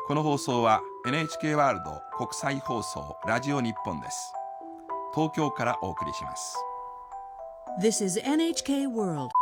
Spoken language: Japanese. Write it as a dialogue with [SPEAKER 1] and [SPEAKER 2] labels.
[SPEAKER 1] この放送は NHK ワールド国際放送ラジオ日本です。東京からお送りします。
[SPEAKER 2] This is NHK World